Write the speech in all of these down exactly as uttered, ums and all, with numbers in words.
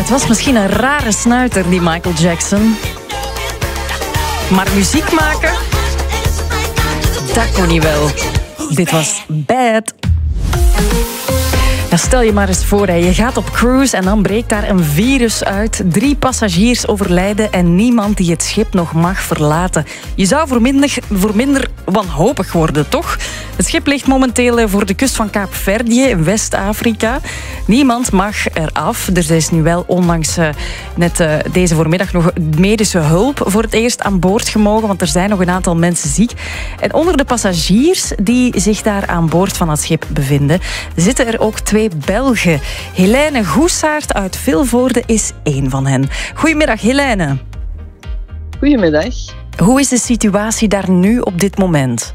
Het was misschien een rare snuiter, die Michael Jackson. Maar muziek maken, dat kon hij wel. Dit was Bad. Ja, stel je maar eens voor, je gaat op cruise en dan breekt daar een virus uit. Drie passagiers overlijden en niemand die het schip nog mag verlaten. Je zou voor minder, voor minder wanhopig worden, toch? Het schip ligt momenteel voor de kust van Kaapverdië in West-Afrika. Niemand mag eraf. Er is nu wel onlangs uh, net uh, deze voormiddag nog medische hulp voor het eerst aan boord gemogen, want er zijn nog een aantal mensen ziek. En onder de passagiers die zich daar aan boord van het schip bevinden, zitten er ook twee Belgen. Helene Goesaert uit Vilvoorde is één van hen. Goedemiddag, Helene. Goedemiddag. Hoe is de situatie daar nu op dit moment?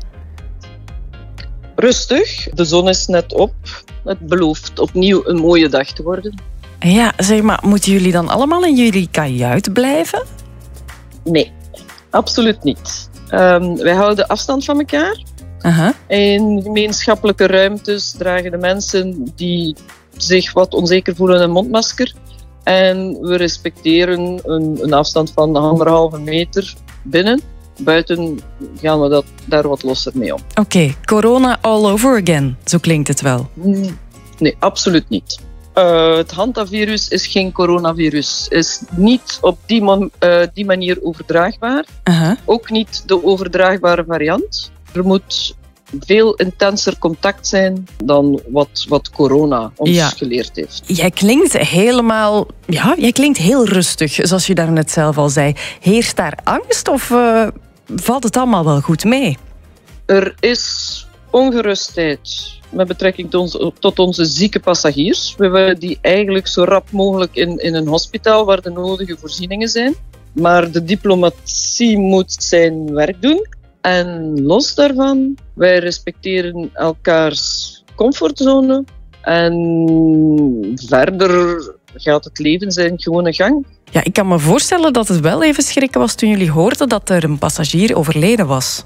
Rustig. De zon is net op. Het belooft opnieuw een mooie dag te worden. Ja, zeg maar, moeten jullie dan allemaal in jullie kajuit blijven? Nee, absoluut niet. Um, wij houden afstand van elkaar. Uh-huh. In gemeenschappelijke ruimtes dragen de mensen die zich wat onzeker voelen een mondmasker. En we respecteren een, een afstand van anderhalve meter binnen. Buiten gaan we dat, daar wat losser mee om. Oké, okay, corona all over again, zo klinkt het wel. Nee, absoluut niet. Uh, het hantavirus is geen coronavirus. Is niet op die, man, uh, die manier overdraagbaar. Uh-huh. Ook niet de overdraagbare variant. Er moet veel intenser contact zijn dan wat, wat corona ons ja. geleerd heeft. Jij klinkt helemaal... Ja, jij klinkt heel rustig, zoals je daarnet zelf al zei. Heerst daar angst of uh, valt het allemaal wel goed mee? Er is ongerustheid met betrekking tot onze, tot onze zieke passagiers. We willen die eigenlijk zo rap mogelijk in, in een hospitaal waar de nodige voorzieningen zijn. Maar de diplomatie moet zijn werk doen. En los daarvan, wij respecteren elkaars comfortzone. En verder gaat het leven zijn gewone gang. Ja, ik kan me voorstellen dat het wel even schrikken was toen jullie hoorden dat er een passagier overleden was.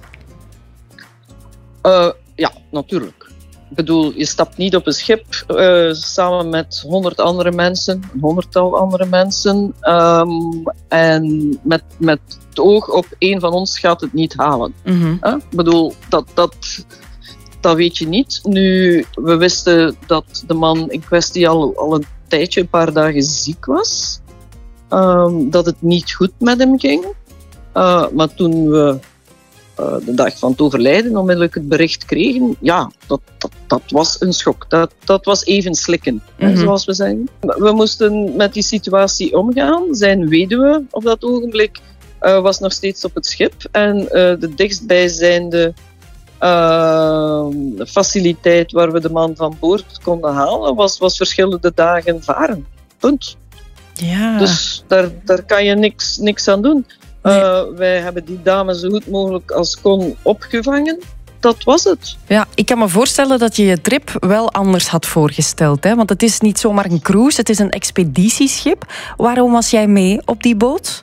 Uh, ja, natuurlijk. Ik bedoel, je stapt niet op een schip uh, samen met honderd andere mensen, een honderdtal andere mensen. Um, en met, met het oog op één van ons gaat het niet halen. Mm-hmm. Uh, ik bedoel, dat, dat, dat weet je niet. Nu, we wisten dat de man in kwestie al, al een tijdje, een paar dagen ziek was. Um, dat het niet goed met hem ging. Uh, maar toen we... Uh, de dag van het overlijden onmiddellijk het bericht kregen, ja, dat, dat, dat was een schok. Dat, dat was even slikken, mm-hmm. hè, zoals we zeggen. We moesten met die situatie omgaan. Zijn weduwe op dat ogenblik uh, was nog steeds op het schip. En uh, de dichtstbijzijnde uh, faciliteit waar we de man van boord konden halen, was, was verschillende dagen varen. Punt. Ja. Dus daar, daar kan je niks, niks aan doen. Nee. Uh, wij hebben die dame zo goed mogelijk als kon opgevangen. Dat was het. Ja, ik kan me voorstellen dat je je trip wel anders had voorgesteld. Hè? Want het is niet zomaar een cruise, het is een expeditieschip. Waarom was jij mee op die boot?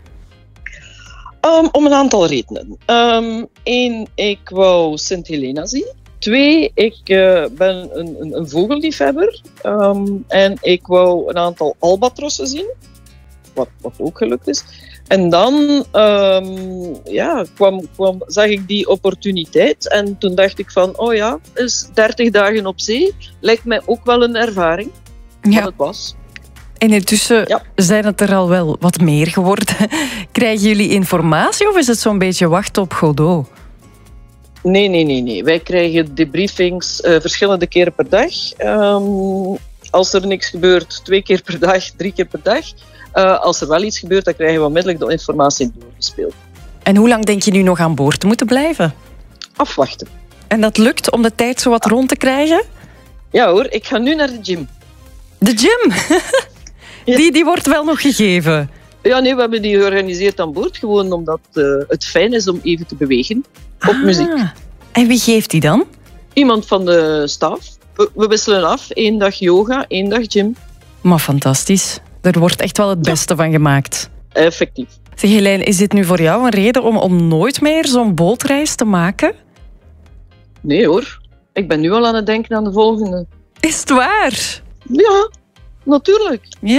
Um, om een aantal redenen. Eén, um, ik wou Sint Helena zien. Twee, ik uh, ben een, een, een vogelliefhebber. Um, en ik wou een aantal albatrossen zien. Wat, wat ook gelukt is. En dan um, ja, kwam, kwam, zag ik die opportuniteit en toen dacht ik van, oh ja, is dertig dagen op zee lijkt mij ook wel een ervaring. Ja. Wat het was. En intussen ja. zijn het er al wel wat meer geworden. Krijgen jullie informatie of is het zo'n beetje wachten op Godot? Nee, nee, nee, nee. Wij krijgen debriefings uh, verschillende keren per dag. Um, als er niks gebeurt, twee keer per dag, drie keer per dag. Uh, als er wel iets gebeurt, dan krijgen we onmiddellijk de informatie doorgespeeld. En hoe lang denk je nu nog aan boord te moeten blijven? Afwachten. En dat lukt om de tijd zo wat rond te krijgen? Ja hoor, ik ga nu naar de gym. De gym? ja. die, die wordt wel nog gegeven? Ja, nee, we hebben die georganiseerd aan boord. Gewoon omdat uh, het fijn is om even te bewegen op ah, muziek. En wie geeft die dan? Iemand van de staf. We, we wisselen af. Eén dag yoga, één dag gym. Maar fantastisch. Er wordt echt wel het beste ja. van gemaakt. Effectief. Zeg Helene, is dit nu voor jou een reden om, om nooit meer zo'n bootreis te maken? Nee hoor. Ik ben nu al aan het denken aan de volgende. Is het waar? Ja, natuurlijk. Ja.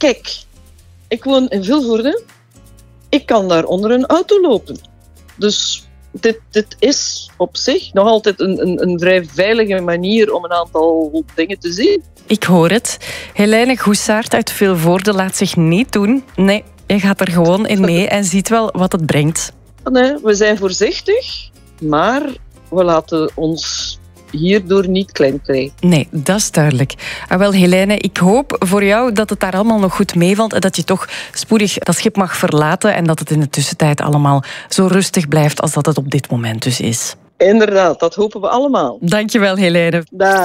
kijk, ik woon in Vilvoorde. Ik kan daar onder een auto lopen. Dus dit, dit is op zich nog altijd een, een, een vrij veilige manier om een aantal dingen te zien. Ik hoor het. Helene Goesaert uit Vilvoorde laat zich niet doen. Nee, je gaat er gewoon in mee en ziet wel wat het brengt. Nee, we zijn voorzichtig, maar we laten ons hierdoor niet klein krijgen. Nee, dat is duidelijk. En wel, Helene, ik hoop voor jou dat het daar allemaal nog goed meevalt en dat je toch spoedig dat schip mag verlaten en dat het in de tussentijd allemaal zo rustig blijft als dat het op dit moment dus is. Inderdaad, dat hopen we allemaal. Dankjewel, Helene. Dag.